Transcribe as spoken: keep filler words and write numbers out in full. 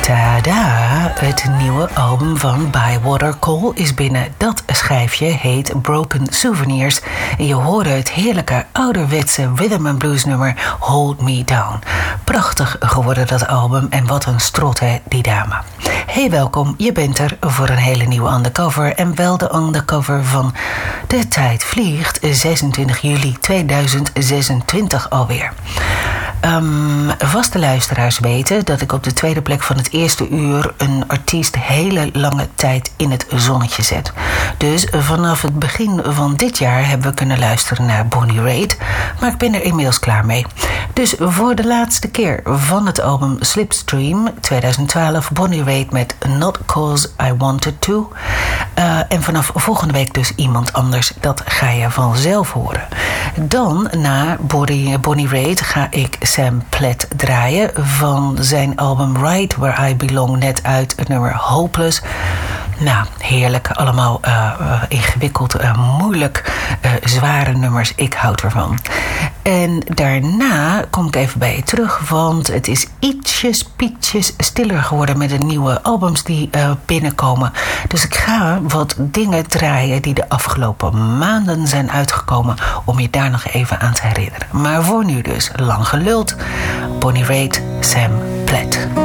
Tada! Het nieuwe album van Bywater Cole is binnen. Dat schijfje heet Broken Souvenirs. En je hoorde het heerlijke ouderwetse rhythm and blues nummer Hold Me Down. Prachtig geworden dat album en wat een strot hè, die dame. Hey, welkom. Je bent er voor een hele nieuwe undercover. En wel de undercover van De Tijd Vliegt, zesentwintig juli tweeduizend zesentwintig alweer. Um, vaste luisteraars weten dat ik op de tweede plek van het eerste uur een artiest hele lange tijd in het zonnetje zet. Dus vanaf het begin van dit jaar hebben we kunnen luisteren naar Bonnie Raitt, maar ik ben er inmiddels klaar mee. Dus voor de laatste keer van het album Slipstream tweeduizend twaalf, Bonnie Raitt met Not Cause I Wanted To. Uh, en vanaf volgende week dus iemand anders. Dat ga je vanzelf horen. Dan, na Bonnie, Bonnie Raitt, ga ik Sam Platt draaien van zijn album Right Where I Belong, net uit het nummer Hopeless. Nou, heerlijk. Allemaal uh, uh, ingewikkeld, uh, moeilijk, uh, zware nummers. Ik houd ervan. En daarna kom ik even bij je terug, want het is ietsjes, pietjes stiller geworden met de nieuwe albums die uh, binnenkomen. Dus ik ga wat dingen draaien die de afgelopen maanden zijn uitgekomen, om je daar nog even aan te herinneren. Maar voor nu dus, lang geluld, Bonnie Raitt, Sam Platt.